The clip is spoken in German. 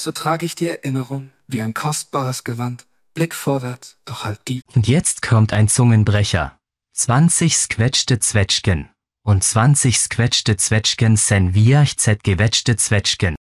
so trag ich die Erinnerung wie ein kostbares Gewand. Blick vorwärts, doch halt die. Und jetzt kommt ein Zungenbrecher. 20 squetschte Zwetschgen. Und 20 squetschte Zwetschgen sen wie ich gewetschte Zwetschgen.